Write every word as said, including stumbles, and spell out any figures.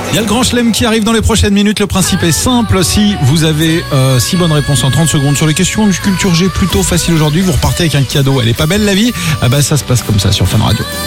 Il y a le grand chelem qui arrive dans les prochaines minutes. Le principe est simple. Si vous avez euh, six bonnes réponses en trente secondes sur les questions du culture G, plutôt facile aujourd'hui, vous repartez avec un cadeau. Elle est pas belle la vie? Ah bah ça se passe comme ça sur Fun Radio.